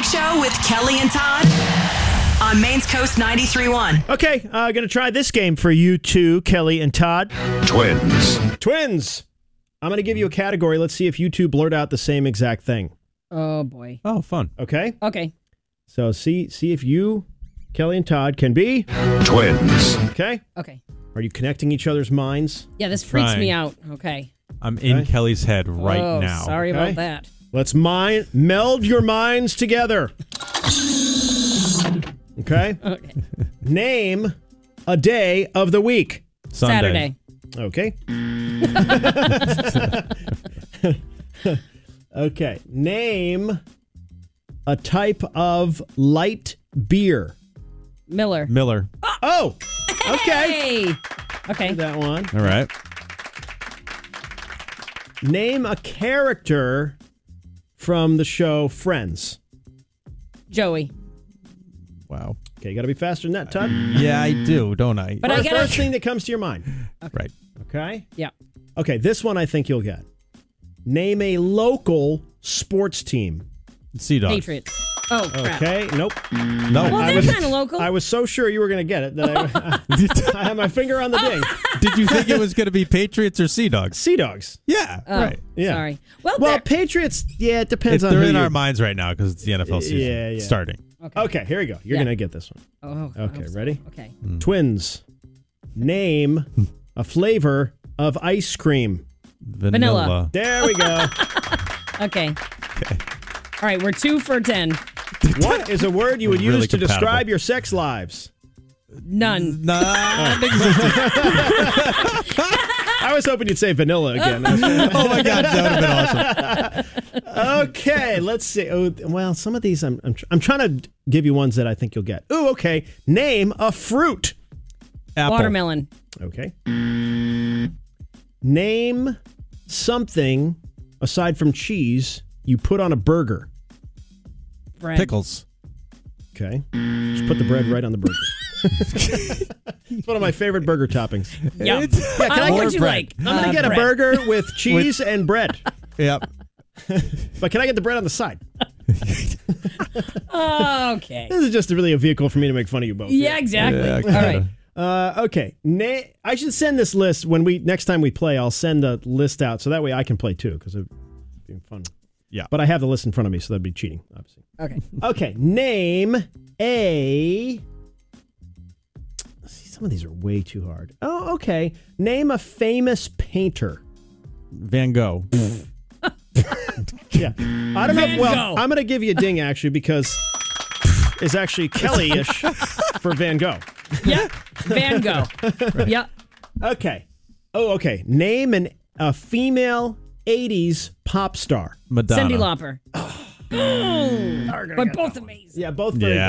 Morning Show with Kelly and Todd on Maine's Coast 93.1. Okay, going to try this game for you two, Kelly and Todd. Twins. I'm going to give you a category. Let's see if you two blurt out the same exact thing. Oh, boy. Oh, fun. Okay? Okay. So see if you, Kelly and Todd, can be Twins. Okay? Okay. Are you connecting each other's minds? Yeah, this freaks trying. me out. Okay. I'm in Kelly's head right Oh, now. sorry Okay. about that. Let's meld your minds together. Okay? Okay. Name a day of the week. Sunday. Saturday. Okay. Okay. Name a type of light beer. Miller. Miller. Oh, okay. Hey. Okay. That one. All right. Name a character from the show Friends. Joey. Wow. Okay, you got to be faster than that, Todd. Yeah, I do, don't I? But I the gotta- first thing that comes to your mind. Right. Okay? Yeah. Okay, this one I think you'll get. Name a local sports team. Sea Dogs. Patriots. Oh, crap. Okay, nope. No. Well, they're kind of local. I was so sure you were going to get it that I had my finger on the ding. Did you think it was going to be Patriots or Sea Dogs? Sea Dogs. Yeah. Oh, right. Yeah. Sorry. Well, Well, there- Patriots, yeah, it depends on They're who in you- our minds right now because it's the NFL season Yeah. starting. Okay, here we go. You're Yeah. going to get this one. Oh, Okay, ready? Okay. Twins. Name a flavor of ice cream. Vanilla. There we go. Okay. All right, we're 2 for 10. What is a word you would Really use to compatible. describe your sex lives? None. I was hoping you'd say vanilla again. Oh my God, that would have been awesome. Okay, let's see. Oh, well, some of these I'm trying to give you ones that I think you'll get. Ooh, okay. Name a fruit. Apple. Watermelon. Okay. Name something aside from cheese you put on a burger. Bread. Pickles. Okay. Just put the bread right on the burger. It's one of my favorite burger toppings. Yeah. Yeah, can I what get you bread? like? I'm going to get a burger with cheese and bread. Yep. But can I get the bread on the side? Okay. This is just really a vehicle for me to make fun of you both. Yeah, exactly. Yeah, All kinda. right. Okay. I should send this list when next time we play. I'll send a list out so that way I can play too because it'd be fun. Yeah. But I have the list in front of me, so that'd be cheating, obviously. Okay. Okay. Name a. See, some of these are way too hard. Oh, okay. Name a famous painter. Van Gogh. Yeah. I don't know. Van Well, Gogh. I'm going to give you a ding actually because is actually Kelly-ish for Van Gogh. Yeah. Van Gogh. Yeah. Okay. Oh, okay. Name a female 80s pop star. Madonna. Cindy Lauper. But both amazing. Yeah, both very Yeah.